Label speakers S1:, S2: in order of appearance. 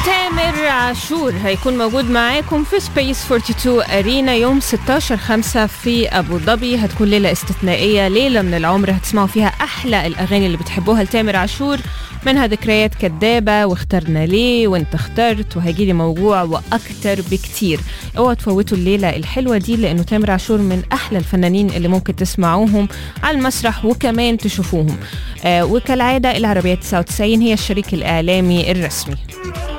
S1: تامر عاشور هيكون موجود معاكم في سبيس 42 أرينا يوم 16/5 في أبو ظبي. هتكون ليلة استثنائية، ليلة من العمر هتسمعوا فيها أحلى الأغاني اللي بتحبوها لتامر عاشور، منها ذكريات كدابة واخترنا ليه وانت اخترت وهيجيلي موجوع وأكتر بكتير. اوعوا تفوتوا الليلة الحلوة دي، لأنه تامر عاشور من أحلى الفنانين اللي ممكن تسمعوهم على المسرح وكمان تشوفوهم. وكالعادة العربية 99 هي الشريك الإعلامي الرسمي.